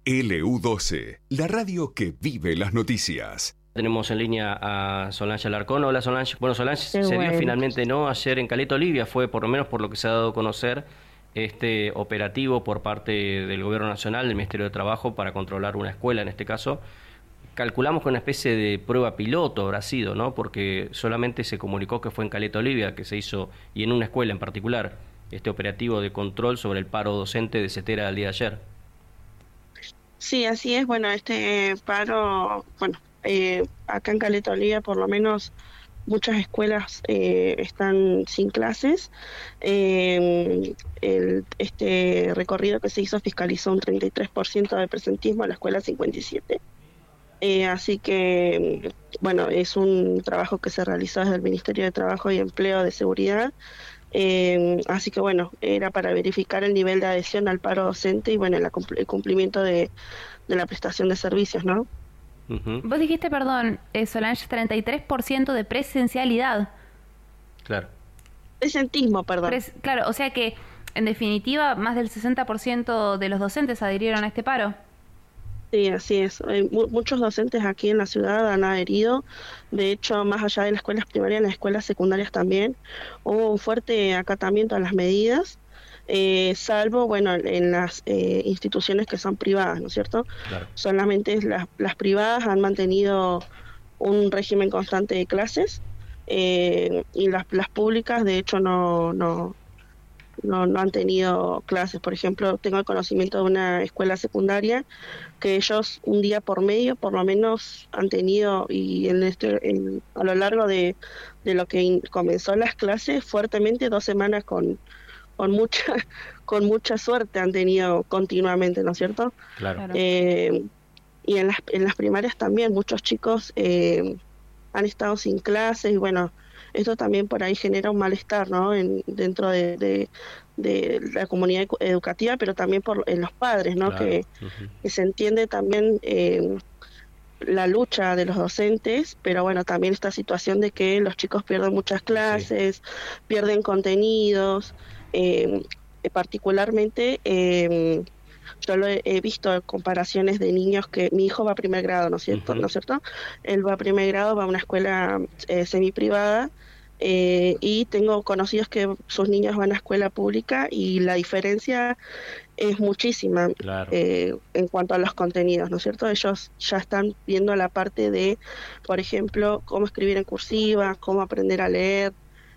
LU12, la radio que vive las noticias. Tenemos en línea a Solange Alarcón. Hola, Solange. Bueno, Solange, Qué se dio bueno. finalmente, ¿no? Ayer en Caleta Olivia fue, por lo menos por lo que se ha dado a conocer, este operativo por parte del Gobierno Nacional, del Ministerio de Trabajo, para controlar una escuela, en este caso. Calculamos que una especie de prueba piloto habrá sido, ¿no? Porque solamente se comunicó que fue en Caleta Olivia que se hizo, y en una escuela en particular, este operativo de control sobre el paro docente de CETERA el día de ayer. Sí, así es. Bueno, este paro, acá en Caleta Olivia por lo menos muchas escuelas están sin clases. Este recorrido que se hizo fiscalizó un 33% de presentismo a la escuela 57. Así que, bueno, es un trabajo que se realizó desde el Ministerio de Trabajo y Empleo de Seguridad. Así que bueno, era para verificar el nivel de adhesión al paro docente y bueno, el cumplimiento de la prestación de servicios, ¿no? Uh-huh. Vos dijiste, perdón, Solange, 33% de presencialidad. Claro. Presentismo, perdón. Claro, o sea que en definitiva más del 60% de los docentes adhirieron a este paro. Sí, así es. Muchos docentes aquí en la ciudad han adherido. De hecho, más allá de las escuelas primarias, en las escuelas secundarias también hubo un fuerte acatamiento a las medidas, salvo, bueno, en las instituciones que son privadas, ¿no es cierto? Claro. Solamente las privadas han mantenido un régimen constante de clases, y las públicas, de hecho, no han tenido clases. Por ejemplo, tengo el conocimiento de una escuela secundaria que ellos un día por medio por lo menos han tenido, y a lo largo de lo que comenzó las clases fuertemente, 2 semanas con mucha suerte han tenido continuamente, ¿no es cierto? Claro. Y en las primarias también muchos chicos han estado sin clases, y bueno, esto también por ahí genera un malestar, ¿no? Dentro de la comunidad educativa, pero también en los padres, ¿no? Claro. Que se entiende también la lucha de los docentes, pero bueno, también esta situación de que los chicos pierden muchas clases, pierden contenidos, particularmente yo he visto comparaciones de niños que mi hijo va a primer grado, ¿no es cierto? Uh-huh. ¿No es cierto? Él va a primer grado, va a una escuela semiprivada, y tengo conocidos que sus niños van a escuela pública y la diferencia es muchísima. Claro. En cuanto a los contenidos, ¿no es cierto? Ellos ya están viendo la parte de, por ejemplo, cómo escribir en cursiva, cómo aprender a leer.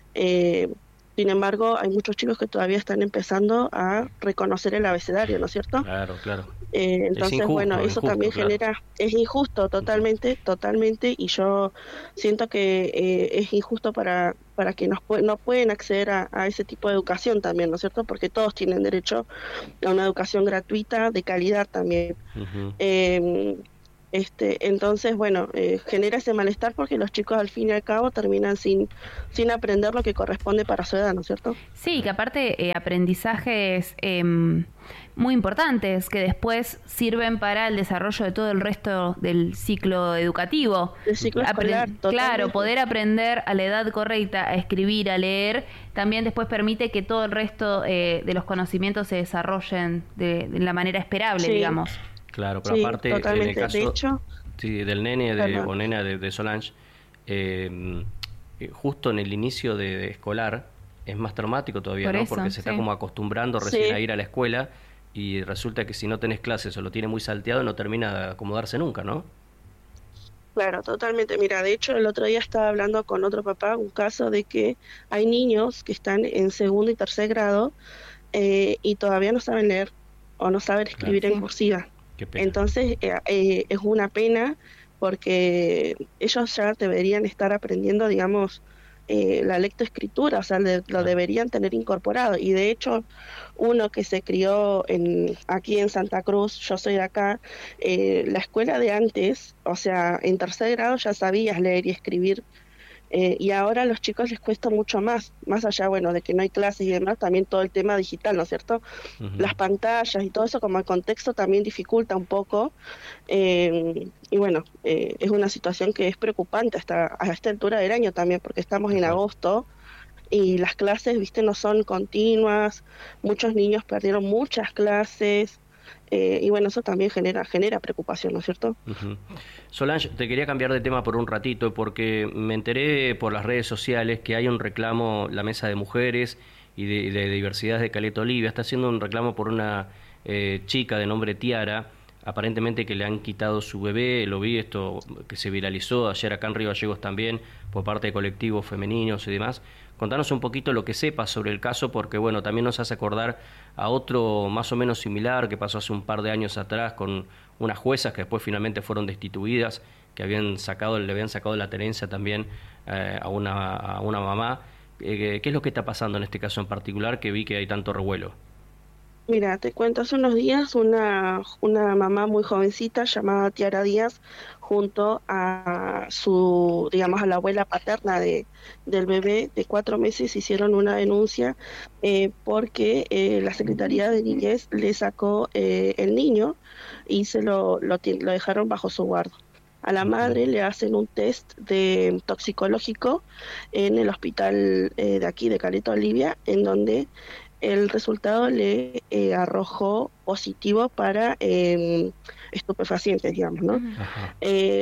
Sin embargo, hay muchos chicos que todavía están empezando a reconocer el abecedario, ¿no es cierto? Claro. Entonces, injusto, bueno, eso también genera, es injusto totalmente, y yo siento que es injusto para que no pueden acceder a ese tipo de educación también, ¿no es cierto? Porque todos tienen derecho a una educación gratuita, de calidad también. Uh-huh. Entonces, bueno, genera ese malestar porque los chicos al fin y al cabo terminan sin aprender lo que corresponde para su edad, ¿no es cierto? Sí, que aparte aprendizajes muy importantes que después sirven para el desarrollo de todo el resto del ciclo educativo. El ciclo escolar, totalmente. Claro, poder aprender a la edad correcta a escribir, a leer, también después permite que todo el resto de los conocimientos se desarrollen de la manera esperable, sí. digamos. Claro, pero Sí, aparte, totalmente. en el caso de hecho, del nene o nena de Solange, justo en el inicio de escolar es más traumático todavía, por ¿no? eso, Porque se está como acostumbrando recién Sí. a ir a la escuela y resulta que si no tenés clases o lo tiene muy salteado no termina de acomodarse nunca, ¿no? claro, totalmente. Mira, de hecho, el otro día estaba hablando con otro papá, un caso de que hay niños que están en segundo y tercer grado, y todavía no saben leer o no saben escribir Claro, en sí. cursiva. Qué pena. Entonces, es una pena porque ellos ya deberían estar aprendiendo, digamos, la lectoescritura, o sea, lo deberían tener incorporado. Y de hecho, uno que se crió aquí en Santa Cruz, yo soy de acá, la escuela de antes, o sea, en tercer grado ya sabías leer y escribir. Y ahora a los chicos les cuesta mucho más allá, bueno, de que no hay clases y demás, también todo el tema digital, ¿no es cierto? Uh-huh. Las pantallas y todo eso, como el contexto también dificulta un poco, y bueno, es una situación que es preocupante a esta altura del año también, porque estamos en agosto y las clases, viste, no son continuas, muchos niños perdieron muchas clases, Y bueno, eso también genera preocupación, ¿no es cierto? Ujú. Solange, te quería cambiar de tema por un ratito porque me enteré por las redes sociales que hay un reclamo, la Mesa de Mujeres y de Diversidad de Caleta Olivia está haciendo un reclamo por una chica de nombre Tiara, aparentemente que le han quitado su bebé. Lo vi esto que se viralizó ayer acá en Río Gallegos también por parte de colectivos femeninos y demás. Contanos un poquito lo que sepas sobre el caso, porque bueno, también nos hace acordar a otro más o menos similar que pasó hace un par de años atrás con unas juezas que después finalmente fueron destituidas, que le habían sacado la tenencia también a una mamá. ¿Qué es lo que está pasando en este caso en particular que vi que hay tanto revuelo? Mira, te cuento, hace unos días una mamá muy jovencita llamada Tiara Díaz, junto a su, digamos, a la abuela paterna del bebé de 4 meses, hicieron una denuncia porque la Secretaría de Niñez le sacó el niño y lo dejaron bajo su guarda. A la madre le hacen un test de toxicológico en el hospital de aquí, de Caleta Olivia, en donde el resultado le arrojó positivo para estupefacientes, digamos, ¿no? Ajá.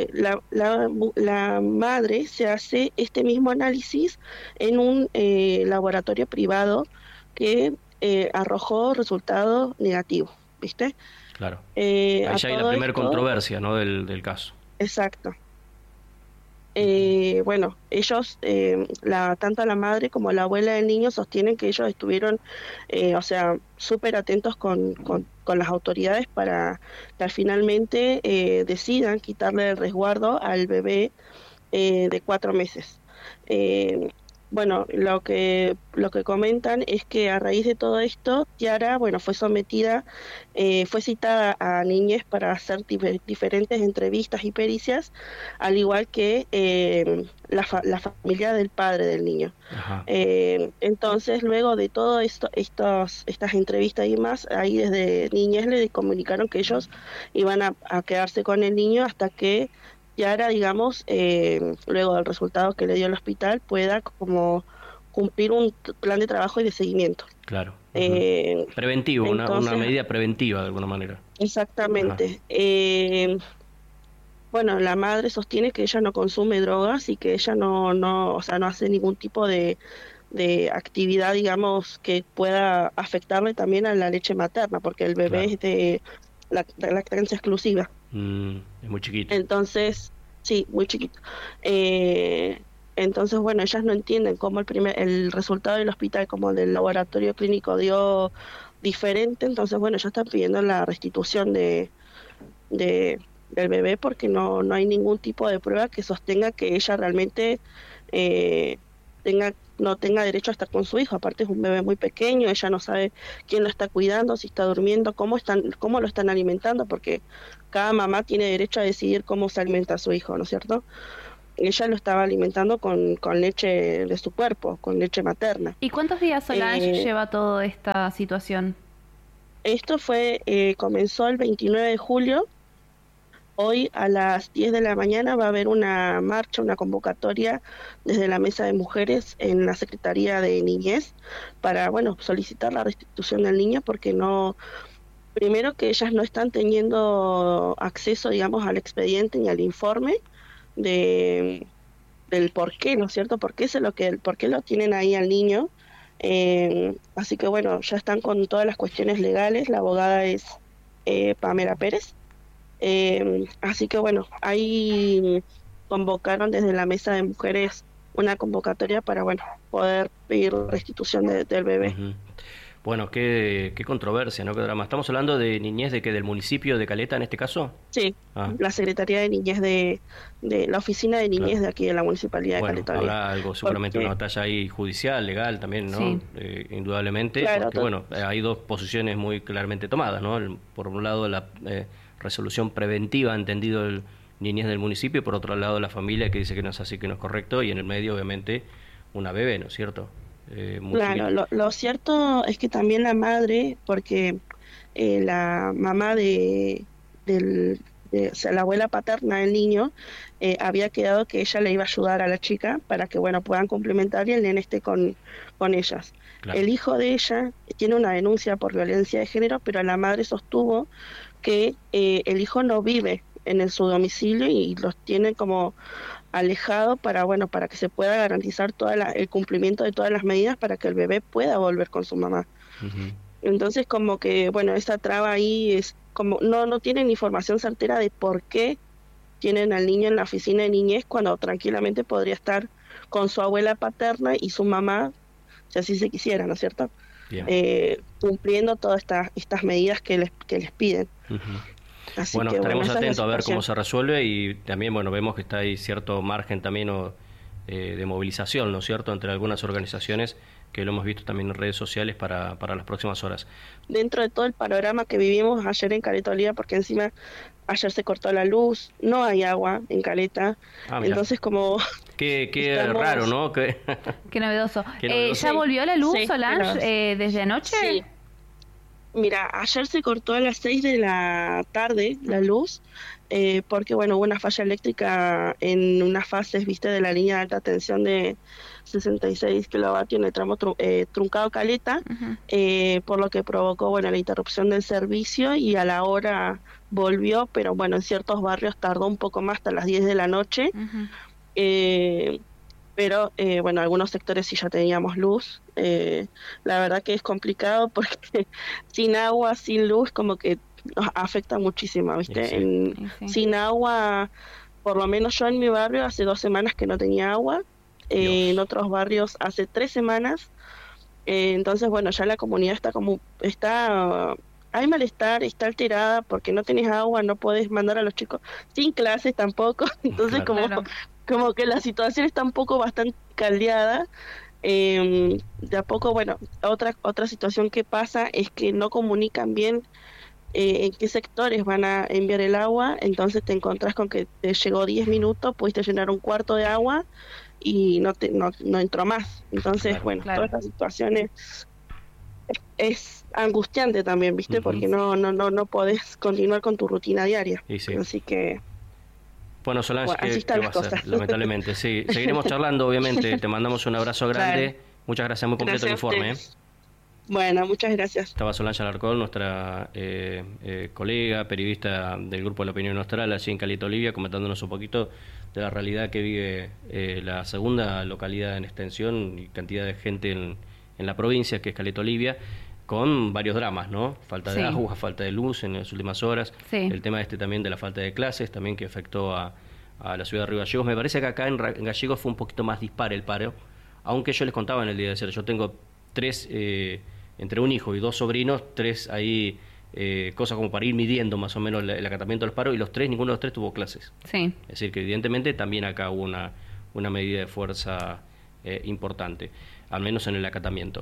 La madre se hace este mismo análisis en un laboratorio privado que arrojó resultado negativo, ¿viste? Claro. A Ahí ya hay la todo primera esto, controversia, ¿no? del caso. exacto. Bueno, ellos, tanto la madre como la abuela del niño sostienen que ellos estuvieron, o sea, súper atentos con las autoridades para que finalmente decidan quitarle el resguardo al bebé de 4 meses. Eh, bueno, lo que comentan es que a raíz de todo esto, Tiara, bueno, fue citada a Niñez para hacer diferentes entrevistas y pericias, al igual que la familia del padre del niño. Ajá. Entonces, luego de todo estas entrevistas y más, ahí desde Niñez le comunicaron que ellos iban a quedarse con el niño hasta que Yara, digamos, luego del resultado que le dio el hospital, pueda como cumplir un plan de trabajo y de seguimiento. Claro. Ujú. Eh, Preventivo, una entonces, medida preventiva de alguna manera. Ajá. exactamente. Bueno, la madre sostiene que ella no consume drogas y que ella o sea, no hace ningún tipo de actividad, digamos, que pueda afectarle también a la leche materna, porque el bebé Claro. es de lactancia exclusiva. Es muy chiquito. Entonces, sí, muy chiquito. Entonces, bueno, ellas no entienden cómo el resultado del hospital como el del laboratorio clínico dio diferente. Entonces, bueno, ellos están pidiendo la restitución del bebé porque no hay ningún tipo de prueba que sostenga que ella realmente eh, no tenga derecho a estar con su hijo. Aparte es un bebé muy pequeño, ella no sabe quién lo está cuidando, si está durmiendo, cómo lo están alimentando, porque cada mamá tiene derecho a decidir cómo se alimenta a su hijo, ¿no es cierto? Ella lo estaba alimentando con leche de su cuerpo, con leche materna. ¿Y cuántos días, Solange, Eh, lleva toda esta situación? Esto comenzó el 29 de julio. Hoy a las 10 de la mañana va a haber una marcha, una convocatoria desde la Mesa de Mujeres en la Secretaría de Niñez para, bueno, solicitar la restitución del niño porque primero que ellas no están teniendo acceso, digamos, al expediente ni al informe de, del por qué, ¿no es cierto? ¿Por qué lo tienen ahí al niño? Así que bueno, ya están con todas las cuestiones legales. La abogada es Pamela Pérez. Así que bueno, ahí convocaron desde la Mesa de Mujeres una convocatoria para, bueno, poder pedir restitución del bebé. Ujú. Bueno, qué controversia, ¿no? Qué drama. ¿Estamos hablando de niñez del municipio de Caleta en este caso? Sí, Ah, la Secretaría de Niñez de la Oficina de Niñez claro. de aquí de la Municipalidad de Bueno, Caleta Olivia. habrá algo, seguramente una Porque, batalla ahí judicial, legal también, ¿no? Sí. Indudablemente, claro, porque bueno, hay dos posiciones muy claramente tomadas, ¿no? Por un lado la resolución preventiva, entendido el niñez del municipio, y por otro lado la familia que dice que no es así, que no es correcto, y en el medio obviamente una bebé, ¿no es cierto? Muy claro, chiquita. lo cierto es que también la madre, porque la mamá o sea, la abuela paterna del niño, había quedado que ella le iba a ayudar a la chica para que, bueno, puedan complementar y el nene esté con ellas. Claro. El hijo de ella tiene una denuncia por violencia de género, pero la madre sostuvo que el hijo no vive en su domicilio y los tiene como alejado para, bueno, para que se pueda garantizar el cumplimiento de todas las medidas para que el bebé pueda volver con su mamá. Uh-huh. Entonces, como que, bueno, esa traba ahí es como, no tienen información certera de por qué tienen al niño en la oficina de niñez cuando tranquilamente podría estar con su abuela paterna y su mamá, si así se quisiera, ¿no es cierto? Cumpliendo todas estas medidas que les piden. Uh-huh. Así bueno, estaremos atentos a ver cómo se resuelve y también, bueno, vemos que está ahí cierto margen también de movilización, ¿no es cierto?, entre algunas organizaciones que lo hemos visto también en redes sociales para las próximas horas. Dentro de todo el panorama que vivimos ayer en Caleta Olivia, porque encima ayer se cortó la luz, no hay agua en Caleta, entonces como... Qué estamos... raro, ¿no? Qué novedoso. ¿Ya volvió la luz, Solange, desde anoche? Sí. Mira, ayer se cortó a las 6 de la tarde la luz, porque bueno, hubo una falla eléctrica en unas fases, viste, de la línea de alta tensión de 66 kilovatios en el tramo Truncado Caleta, uh-huh. Por lo que provocó, bueno, la interrupción del servicio y a la hora volvió, pero bueno, en ciertos barrios tardó un poco más, hasta las 10 de la noche. Uh-huh. Pero bueno, algunos sectores sí ya teníamos luz. La verdad que es complicado porque sin agua, sin luz, como que nos afecta muchísimo, ¿viste? Sí. Sin agua, por lo menos yo en mi barrio hace 2 semanas que no tenía agua, en otros barrios hace 3 semanas. Entonces, bueno, ya la comunidad hay malestar, está alterada porque no tenés agua, no podés mandar a los chicos sin clases tampoco. Entonces, claro. Como que la situación está un poco bastante caldeada. De a poco, bueno, otra situación que pasa es que no comunican bien en qué sectores van a enviar el agua, entonces te encontrás con que te llegó 10 minutos, pudiste llenar un cuarto de agua y no entró más. Entonces, claro, bueno, claro. Toda esta situación es angustiante también, ¿viste? Uh-huh. Porque no podés continuar con tu rutina diaria. Sí. Así que... Bueno, Solange, ¿qué va a hacer? Lamentablemente, sí. Seguiremos charlando, obviamente. Te mandamos un abrazo grande. Claro. Muchas gracias, muy completo el informe. Bueno, muchas gracias. Estaba Solange Alarcón, nuestra colega, periodista del Grupo de la Opinión Austral, allí en Caleta Olivia, comentándonos un poquito de la realidad que vive la segunda localidad en extensión y cantidad de gente en la provincia, que es Caleta Olivia, con varios dramas, ¿no? Falta de agua, falta de luz en las últimas horas. Sí. El tema también de la falta de clases, también que afectó a la ciudad de Río Gallegos. Me parece que acá en Gallegos fue un poquito más dispar el paro, aunque yo les contaba en el día de ayer, yo tengo 3, entre un hijo y 2 sobrinos, 3 ahí, cosas como para ir midiendo más o menos el acatamiento del paro, y ninguno de los 3 tuvo clases. Sí. Es decir, que evidentemente también acá hubo una medida de fuerza importante, al menos en el acatamiento.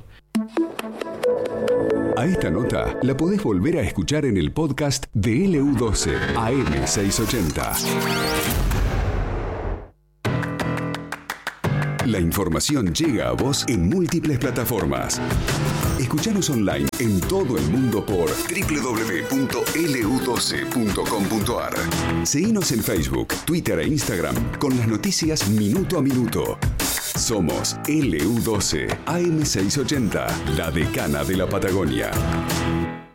A esta nota la podés volver a escuchar en el podcast de LU12 AM680. La información llega a vos en múltiples plataformas. Escuchanos online en todo el mundo por www.lu12.com.ar. Seguinos en Facebook, Twitter e Instagram con las noticias minuto a minuto. Somos LU12 AM680, la decana de la Patagonia.